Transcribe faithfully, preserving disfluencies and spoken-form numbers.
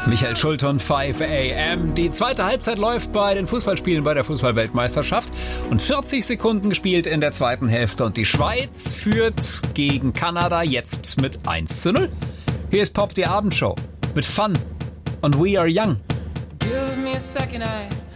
Michael Schulton, fünf a m. Die zweite Halbzeit läuft bei den Fußballspielen bei der Fußballweltmeisterschaft und vierzig Sekunden gespielt in der zweiten Hälfte und die Schweiz führt gegen Kanada jetzt mit eins zu null. Hier ist Pop, die Abendshow mit Fun und We Are Young. Give me a second eye.